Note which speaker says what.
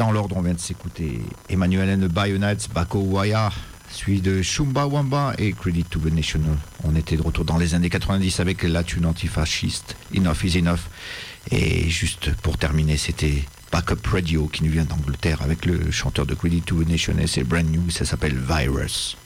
Speaker 1: dans l'ordre, on vient de s'écouter Emmanuel and the Bayonets, Bako Waya, suivi de Shumba Wamba et Credit to the National. On était de retour dans les années 90 avec la tune antifasciste Enough is Enough. Et juste pour terminer, c'était Backup Radio qui nous vient d'Angleterre avec le chanteur de Credit to the National, c'est brand new, ça s'appelle Virus.